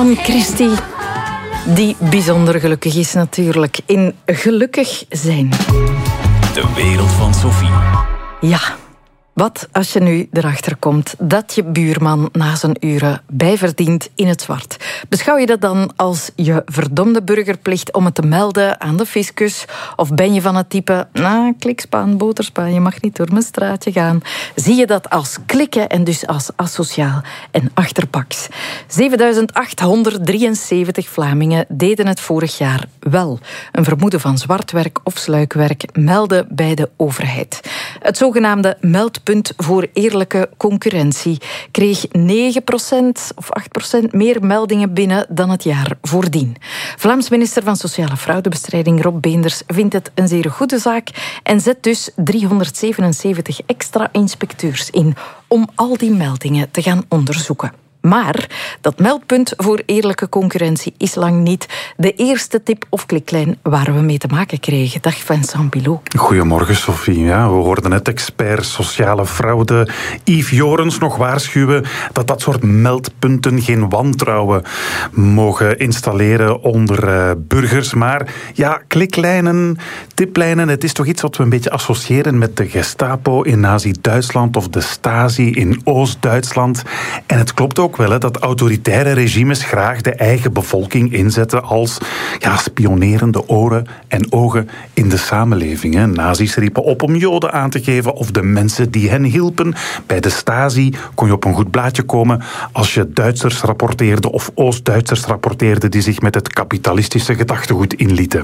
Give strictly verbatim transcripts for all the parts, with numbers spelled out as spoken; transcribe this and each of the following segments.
Anne Christie, die bijzonder gelukkig is natuurlijk in gelukkig zijn. De wereld van Sophie. Ja, wat als je nu erachter komt dat je buurman na zijn uren bijverdient in het zwart? Beschouw je dat dan als je verdomde burgerplicht om het te melden aan de fiscus? Of ben je van het type, nou, klikspaan, boterspaan, je mag niet door mijn straatje gaan? Zie je dat als klikken en dus als asociaal en achterpaks? zevenduizend achthonderddrieënzeventig Vlamingen deden het vorig jaar wel. Een vermoeden van zwartwerk of sluikwerk melden bij de overheid. Het zogenaamde meldpunt voor eerlijke concurrentie kreeg negen procent of acht procent meer meldingen binnen dan het jaar voordien. Vlaams minister van Sociale Fraudebestrijding Rob Beenders vindt het een zeer goede zaak en zet dus driehonderdzevenenzeventig extra inspecteurs in om al die meldingen te gaan onderzoeken. Maar dat meldpunt voor eerlijke concurrentie is lang niet de eerste tip of kliklijn waar we mee te maken kregen. Dag Vincent Bilot. Goedemorgen Sophie. Ja, we hoorden net expert sociale fraude Yves Jorens nog waarschuwen dat dat soort meldpunten geen wantrouwen mogen installeren onder uh, burgers. Maar ja, kliklijnen, tiplijnen, het is toch iets wat we een beetje associëren met de Gestapo in Nazi-Duitsland of de Stasi in Oost-Duitsland. En het klopt ook wel, hè, dat autoritaire regimes graag de eigen bevolking inzetten als ja, spionerende oren en ogen in de samenleving. Hè. Nazi's riepen op om Joden aan te geven of de mensen die hen hielpen. Bij de Stasi kon je op een goed blaadje komen als je Duitsers rapporteerde of Oost-Duitsers rapporteerde die zich met het kapitalistische gedachtegoed inlieten.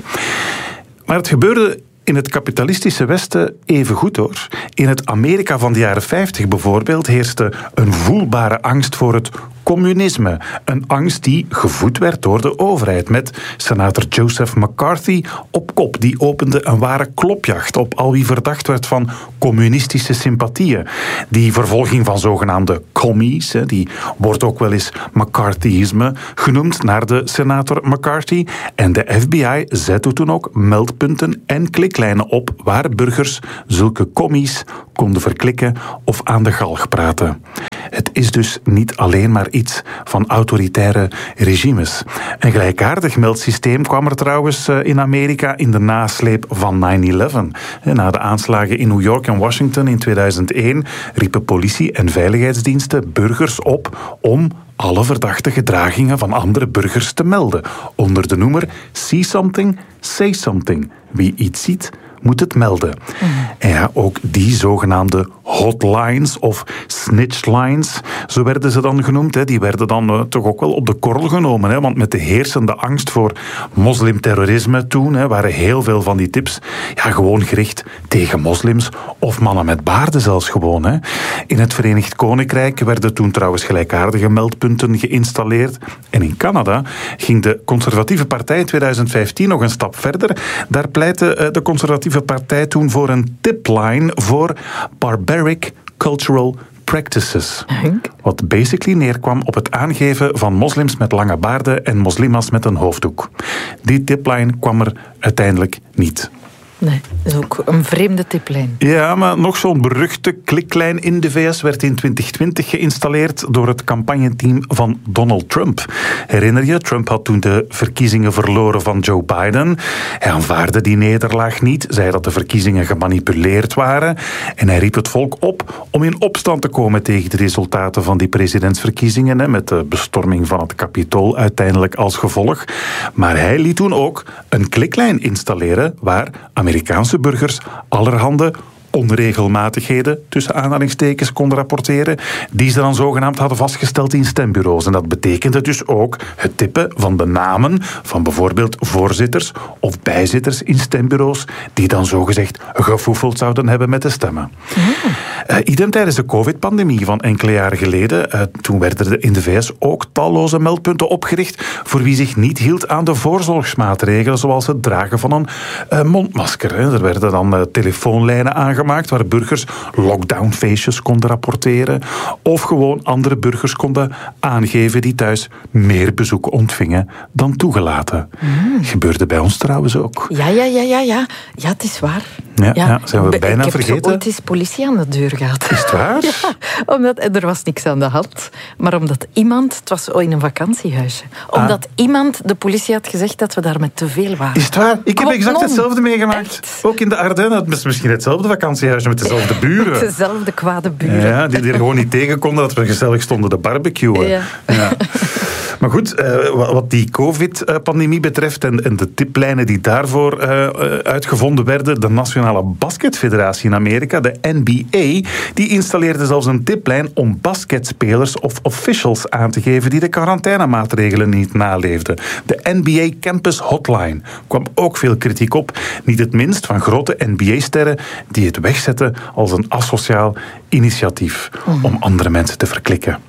Maar het gebeurde in het kapitalistische Westen even goed hoor. In het Amerika van de jaren vijftig bijvoorbeeld heerste een voelbare angst voor het communisme. Een angst die gevoed werd door de overheid. Met senator Joseph McCarthy op kop. Die opende een ware klopjacht op al wie verdacht werd van communistische sympathieën. Die vervolging van zogenaamde commies, die wordt ook wel eens McCarthyisme genoemd, naar de senator McCarthy. En de F B I zette toen ook meldpunten en kliklijnen op waar burgers zulke commies konden verklikken of aan de galg praten. Het is dus niet alleen maar iets van autoritaire regimes. Een gelijkaardig meldsysteem kwam er trouwens in Amerika in de nasleep van nine eleven. Na de aanslagen in New York en Washington in tweeduizend één riepen politie en veiligheidsdiensten burgers op om alle verdachte gedragingen van andere burgers te melden. Onder de noemer See Something, Say Something. Wie iets ziet, moet het melden. Mm. En ja, ook die zogenaamde hotlines of snitchlines, zo werden ze dan genoemd, hè, die werden dan uh, toch ook wel op de korrel genomen. Hè, want met de heersende angst voor moslimterrorisme toen, hè, waren heel veel van die tips ja, gewoon gericht tegen moslims of mannen met baarden zelfs gewoon. Hè. In het Verenigd Koninkrijk werden toen trouwens gelijkaardige meldpunten geïnstalleerd. En in Canada ging de Conservatieve Partij in tweeduizend vijftien nog een stap verder. Daar pleitte uh, de Conservatieve Partij toen voor een tipline voor barbaric cultural practices. Wat basically neerkwam op het aangeven van moslims met lange baarden en moslimas met een hoofddoek. Die tipline kwam er uiteindelijk niet. Nee, dat is ook een vreemde tiplijn. Ja, maar nog zo'n beruchte kliklijn in de V S werd in twintig twintig geïnstalleerd door het campagneteam van Donald Trump. Herinner je, Trump had toen de verkiezingen verloren van Joe Biden. Hij aanvaarde die nederlaag niet, zei dat de verkiezingen gemanipuleerd waren en hij riep het volk op om in opstand te komen tegen de resultaten van die presidentsverkiezingen, met de bestorming van het Capitool uiteindelijk als gevolg. Maar hij liet toen ook een kliklijn installeren waar Amerikaanse burgers allerhande onregelmatigheden, tussen aanhalingstekens, konden rapporteren, die ze dan zogenaamd hadden vastgesteld in stembureaus. En dat betekende dus ook het tippen van de namen van bijvoorbeeld voorzitters of bijzitters in stembureaus, die dan zogezegd gefoefeld zouden hebben met de stemmen. Mm. Uh, idem tijdens de covid-pandemie van enkele jaren geleden. Uh, toen werden er in de V S ook talloze meldpunten opgericht voor wie zich niet hield aan de voorzorgsmaatregelen, zoals het dragen van een uh, mondmasker. Hè. Er werden dan uh, telefoonlijnen aangemaakt waar burgers lockdownfeestjes konden rapporteren of gewoon andere burgers konden aangeven die thuis meer bezoek ontvingen dan toegelaten. Mm. Gebeurde bij ons trouwens ook. Ja, ja, ja, ja, ja. Ja, het is waar. Ja, ja. ja zijn we Be- bijna ik vergeten. Ik heb ooit eens politie aan de deur gehad. Is het waar? Ja, omdat, en er was niks aan de hand. Maar omdat iemand, het was in een vakantiehuisje, omdat ah. iemand, de politie had gezegd dat we daar met te veel waren. Is het waar? Ik heb Kom, exact non. hetzelfde meegemaakt. Echt? Ook in de Ardennen. Het is misschien hetzelfde vakantiehuisje met dezelfde buren. Met dezelfde kwade buren. Ja, die er gewoon niet tegen konden dat we gezellig stonden te barbecuen. Ja. Ja. Maar goed, uh, wat die covid-pandemie betreft en, en de tiplijnen die daarvoor uh, uitgevonden werden, de Nationale Basketfederatie in Amerika, de N B A, die installeerde zelfs een tiplijn om basketspelers of officials aan te geven die de quarantainemaatregelen niet naleefden. De N B A Campus Hotline kwam ook veel kritiek op, niet het minst van grote N B A-sterren die het wegzetten als een asociaal initiatief mm. om andere mensen te verklikken.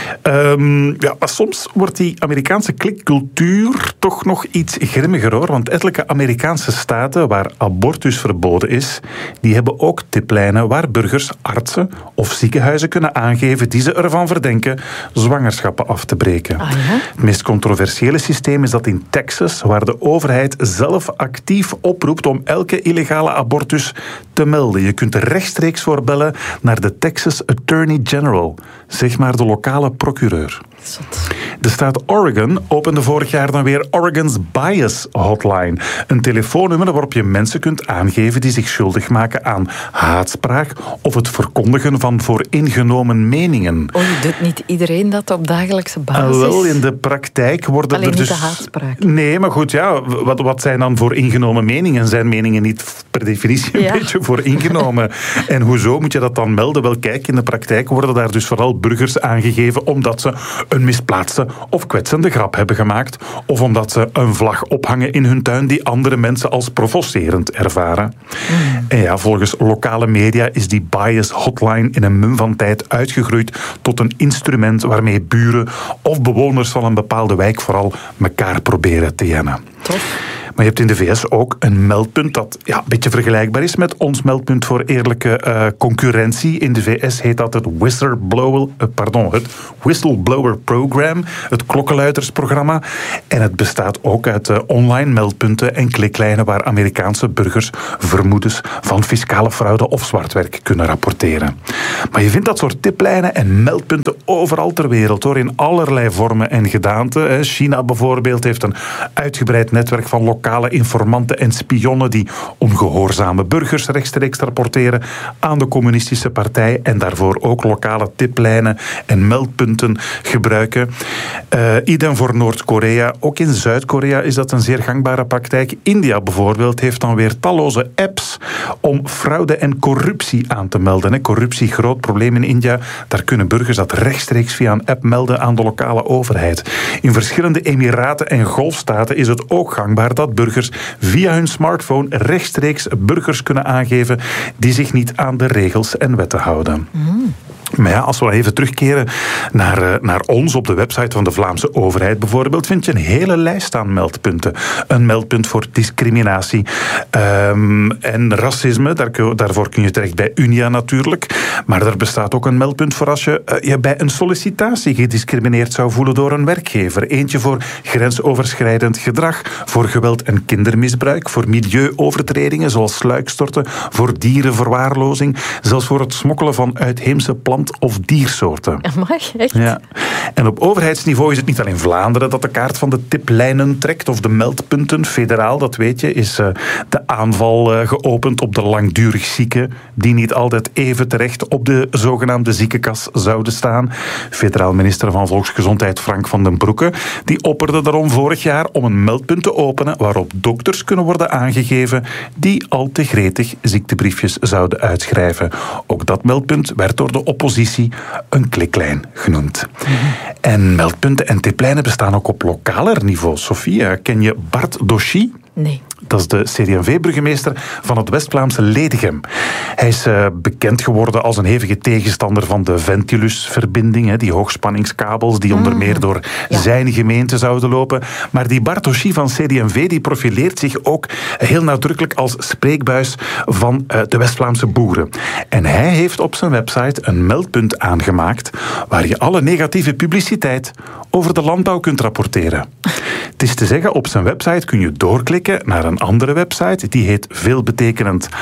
Um, ja, maar soms wordt die Amerikaanse klikcultuur toch nog iets grimmiger, hoor. Want ettelijke Amerikaanse staten waar abortus verboden is, die hebben ook tiplijnen waar burgers, artsen of ziekenhuizen kunnen aangeven die ze ervan verdenken zwangerschappen af te breken. Ah, ja? Het meest controversiële systeem is dat in Texas, waar de overheid zelf actief oproept om elke illegale abortus te melden. Je kunt er rechtstreeks voor bellen naar de Texas Attorney General, zeg maar de lokale procureur. De staat Oregon opende vorig jaar dan weer Oregon's Bias Hotline. Een telefoonnummer waarop je mensen kunt aangeven die zich schuldig maken aan haatspraak of het verkondigen van vooringenomen meningen. Oh, doet niet iedereen dat op dagelijkse basis? Uh, wel, in de praktijk worden Alleen er dus... niet de haatspraak. Nee, maar goed, ja, wat, wat zijn dan vooringenomen meningen? Zijn meningen niet per definitie een ja. beetje vooringenomen? En hoezo moet je dat dan melden? Wel, kijk, in de praktijk worden daar dus vooral burgers aangegeven omdat ze een misplaatste of kwetsende grap hebben gemaakt, of omdat ze een vlag ophangen in hun tuin die andere mensen als provocerend ervaren. Mm. En ja, volgens lokale media is die bias hotline in een mum van tijd uitgegroeid tot een instrument waarmee buren of bewoners van een bepaalde wijk vooral elkaar proberen te jennen. Tof. Maar je hebt in de V S ook een meldpunt dat ja, een beetje vergelijkbaar is met ons meldpunt voor eerlijke uh, concurrentie. In de V S heet dat het Whistleblower, uh, pardon, het Whistleblower Program, het klokkenluidersprogramma. En het bestaat ook uit uh, online meldpunten en kliklijnen waar Amerikaanse burgers vermoedens van fiscale fraude of zwartwerk kunnen rapporteren. Maar je vindt dat soort tiplijnen en meldpunten overal ter wereld, hoor, in allerlei vormen en gedaanten. China bijvoorbeeld heeft een uitgebreid netwerk van lokale informanten en spionnen die ongehoorzame burgers rechtstreeks rapporteren aan de communistische partij en daarvoor ook lokale tiplijnen en meldpunten gebruiken. Uh, idem voor Noord-Korea. Ook in Zuid-Korea is dat een zeer gangbare praktijk. India bijvoorbeeld heeft dan weer talloze apps om fraude en corruptie aan te melden. Hè. Corruptie, groot probleem in India. Daar kunnen burgers dat rechtstreeks via een app melden aan de lokale overheid. In verschillende emiraten en golfstaten is het ook gangbaar dat burgers via hun smartphone rechtstreeks burgers kunnen aangeven die zich niet aan de regels en wetten houden. Mm. Maar ja, als we even terugkeren naar, naar ons op de website van de Vlaamse overheid bijvoorbeeld, vind je een hele lijst aan meldpunten. Een meldpunt voor discriminatie um, en racisme. Daar, daarvoor kun je terecht bij Unia natuurlijk. Maar er bestaat ook een meldpunt voor als je uh, je bij een sollicitatie gediscrimineerd zou voelen door een werkgever. Eentje voor grensoverschrijdend gedrag, voor geweld en kindermisbruik, voor milieuovertredingen zoals sluikstorten, voor dierenverwaarlozing, zelfs voor het smokkelen van uitheemse planten of diersoorten. Amai, echt? Ja. En op overheidsniveau is het niet alleen Vlaanderen dat de kaart van de tiplijnen trekt of de meldpunten. Federaal, dat weet je, is uh, de aanval uh, geopend op de langdurig zieken die niet altijd even terecht op de zogenaamde ziekenkas zouden staan. Federaal minister van Volksgezondheid Frank van den Broeke die opperde daarom vorig jaar om een meldpunt te openen waarop dokters kunnen worden aangegeven die al te gretig ziektebriefjes zouden uitschrijven. Ook dat meldpunt werd door de oppositie een kliklijn genoemd. Mm-hmm. En meldpunten en tiplijnen bestaan ook op lokaler niveau. Sophie, ken je Bart Dochy? Nee. Dat is de C D en V-burgemeester van het West-Vlaamse Ledegem. Hij is uh, bekend geworden als een hevige tegenstander van de Ventilus-verbinding, hè, die hoogspanningskabels die onder meer door ja. zijn gemeente zouden lopen. Maar die Bart Dochy van C D en V die profileert zich ook heel nadrukkelijk als spreekbuis van uh, de West-Vlaamse boeren. En hij heeft op zijn website een meldpunt aangemaakt waar je alle negatieve publiciteit over de landbouw kunt rapporteren. Het is te zeggen, op zijn website kun je doorklikken naar een andere website, die heet veelbetekenend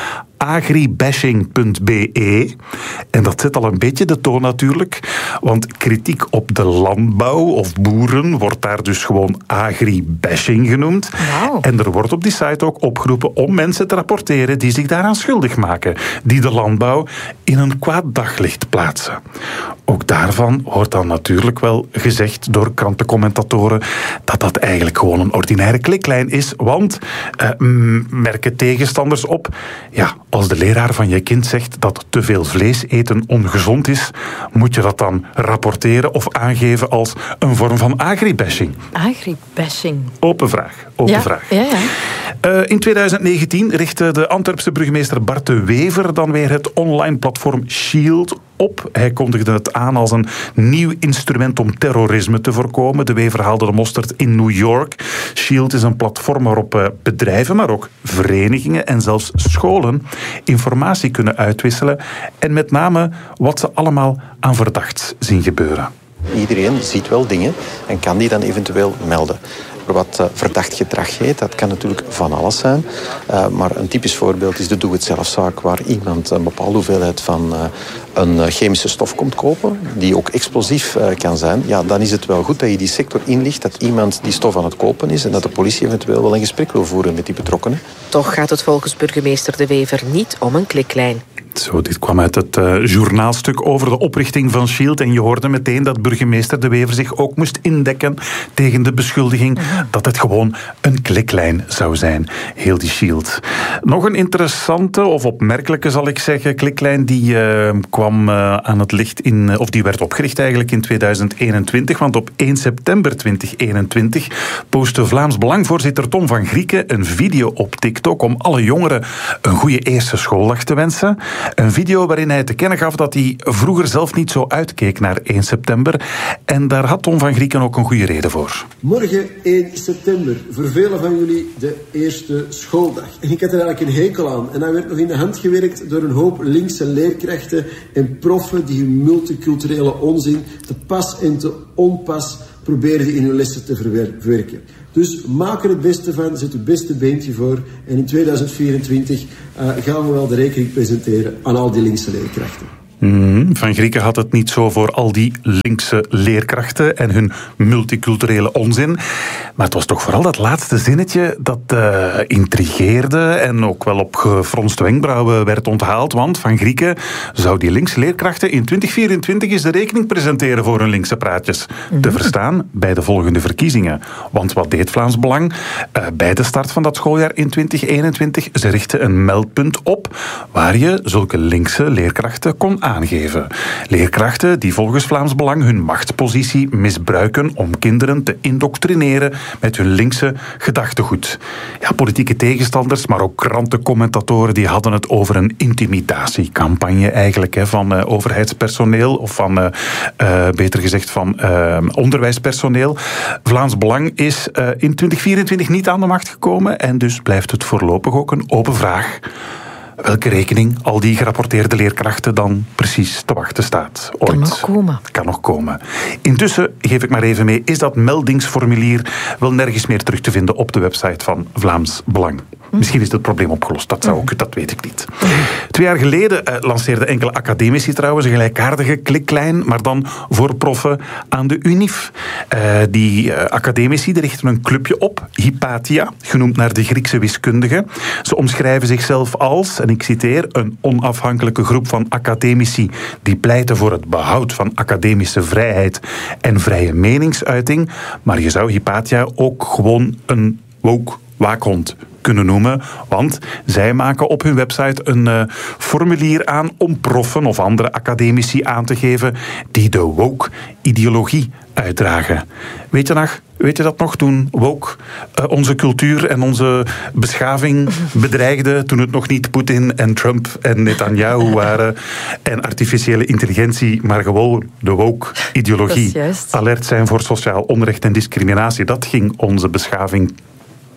agribashing punt b e. En dat zet al een beetje de toon natuurlijk, want kritiek op de landbouw of boeren wordt daar dus gewoon agribashing genoemd. Wow. En er wordt op die site ook opgeroepen om mensen te rapporteren die zich daaraan schuldig maken, die de landbouw in een kwaad daglicht plaatsen. Ook daarvan wordt dan natuurlijk wel gezegd door krantencommentatoren dat dat eigenlijk gewoon een ordinaire kliklijn is, want eh, merken tegenstanders op, ja, als de leraar van je kind zegt dat te veel vlees eten ongezond is, moet je dat dan rapporteren of aangeven als een vorm van agribashing? Agribashing. Open vraag. Open ja, vraag. Ja, ja. Uh, in tweeduizend negentien richtte de Antwerpse burgemeester Bart de Wever dan weer het online platform Shield op. Hij kondigde het aan als een nieuw instrument om terrorisme te voorkomen. De Wever haalde de mosterd in New York. Shield is een platform waarop uh, bedrijven, maar ook verenigingen en zelfs scholen informatie kunnen uitwisselen en met name wat ze allemaal aan verdachts zien gebeuren. Iedereen ziet wel dingen en kan die dan eventueel melden. Wat uh, verdacht gedrag heet, dat kan natuurlijk van alles zijn. Uh, maar een typisch voorbeeld is de doe-het-zelfzaak, waar iemand een bepaalde hoeveelheid van uh, een chemische stof komt kopen, die ook explosief uh, kan zijn. Ja, dan is het wel goed dat je die sector inlicht, dat iemand die stof aan het kopen is en dat de politie eventueel wel een gesprek wil voeren met die betrokkenen. Toch gaat het volgens burgemeester De Wever niet om een kliklijn. Zo, dit kwam uit het uh, journaalstuk over de oprichting van Shield en je hoorde meteen dat burgemeester De Wever zich ook moest indekken tegen de beschuldiging dat het gewoon een kliklijn zou zijn, heel die Shield. Nog een interessante of opmerkelijke, zal ik zeggen, kliklijn die uh, kwam uh, aan het licht in, of die werd opgericht eigenlijk in tweeduizend eenentwintig, want op één september tweeduizend eenentwintig postte Vlaams Belang-voorzitter Tom van Grieken een video op TikTok om alle jongeren een goede eerste schooldag te wensen. Een video waarin hij te kennen gaf dat hij vroeger zelf niet zo uitkeek naar één september. En daar had Tom van Grieken ook een goede reden voor. Morgen één september, voor velen van jullie de eerste schooldag. En ik had er eigenlijk een hekel aan. En dat werd nog in de hand gewerkt door een hoop linkse leerkrachten en proffen die hun multiculturele onzin te pas en te onpas probeerden in hun lessen te verwerken. Dus maak er het beste van, zet het beste beentje voor. En in tweeduizend vierentwintig uh, gaan we wel de rekening presenteren aan al die linkse leerkrachten. Mm, Van Grieken had het niet zo voor al die linkse leerkrachten en hun multiculturele onzin. Maar het was toch vooral dat laatste zinnetje dat uh, intrigeerde en ook wel op gefronste wenkbrauwen werd onthaald. Want Van Grieken zou die linkse leerkrachten in twintig vierentwintig eens de rekening presenteren voor hun linkse praatjes. Mm-hmm. Te verstaan bij de volgende verkiezingen. Want wat deed Vlaams Belang? Uh, bij de start van dat schooljaar in twintig eenentwintig, ze richtten een meldpunt op waar je zulke linkse leerkrachten kon aangeven. Aangeven. Leerkrachten die volgens Vlaams Belang hun machtspositie misbruiken om kinderen te indoctrineren met hun linkse gedachtegoed. Ja, politieke tegenstanders, maar ook krantencommentatoren die hadden het over een intimidatiecampagne eigenlijk hè, van uh, overheidspersoneel of van, uh, uh, beter gezegd, van uh, onderwijspersoneel. Vlaams Belang is uh, in twintig vierentwintig niet aan de macht gekomen en dus blijft het voorlopig ook een open vraag welke rekening al die gerapporteerde leerkrachten dan precies te wachten staat. Ooit. Kan nog komen. Kan nog komen. Intussen, geef ik maar even mee, is dat meldingsformulier wel nergens meer terug te vinden op de website van Vlaams Belang. Hm. Misschien is het probleem opgelost, dat zou ook, dat weet ik niet. Hm. Twee jaar geleden uh, lanceerden enkele academici trouwens een gelijkaardige kliklijn, maar dan voor proffen aan de UNIF. Uh, die uh, academici die richten een clubje op, Hypatia, genoemd naar de Griekse wiskundige. Ze omschrijven zichzelf als, en ik citeer, een onafhankelijke groep van academici die pleiten voor het behoud van academische vrijheid en vrije meningsuiting. Maar je zou Hypatia ook gewoon een woke waakhond kunnen noemen, want zij maken op hun website een uh, formulier aan om proffen of andere academici aan te geven die de woke-ideologie uitdragen. Weet je nog? Weet je dat nog? Toen woke uh, onze cultuur en onze beschaving bedreigde, toen het nog niet Poetin en Trump en Netanyahu waren en artificiële intelligentie, maar gewoon de woke-ideologie. Alert zijn voor sociaal onrecht en discriminatie. Dat ging onze beschaving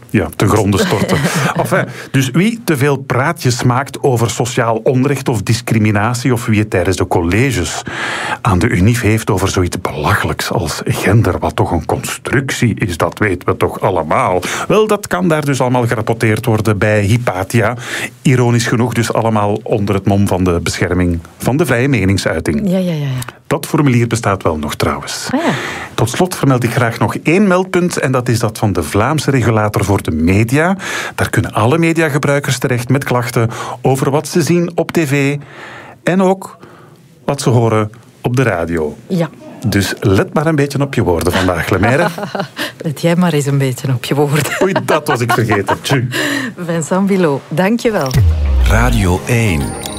ja, ten gronde storten. Enfin, dus wie te veel praatjes maakt over sociaal onrecht of discriminatie, of wie het tijdens de colleges aan de UNIF heeft over zoiets belachelijks als gender, wat toch een constructie is, dat weten we toch allemaal. Wel, dat kan daar dus allemaal gerapporteerd worden bij Hypatia. Ironisch genoeg dus allemaal onder het mom van de bescherming van de vrije meningsuiting. Ja, ja, ja. ja. Dat formulier bestaat wel nog trouwens. Ah, ja. Tot slot vermeld ik graag nog één meldpunt en dat is dat van de Vlaamse regulator voor de media. Daar kunnen alle mediagebruikers terecht met klachten over wat ze zien op tv en ook wat ze horen op de radio. Ja. Dus let maar een beetje op je woorden vandaag, Lemaire. Let jij maar eens een beetje op je woorden. Oei, dat was ik vergeten. Tju. Vincent Bilot, dank je wel. Radio één.